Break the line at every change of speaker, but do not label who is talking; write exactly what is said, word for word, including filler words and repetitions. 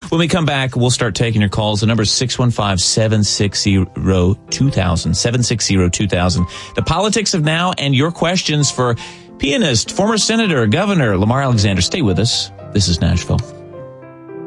When we come back, we'll start taking your calls. The number is six one five, seven six zero, two thousand, seven six zero, two thousand. The politics of now and your questions for pianist, former senator, governor Lamar Alexander. Stay with us. This is Nashville.